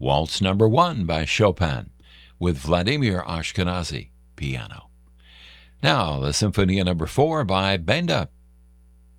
Waltz Number 1 by Chopin with Vladimir Ashkenazy, piano. Now, the Symphony Number 4 by Benda,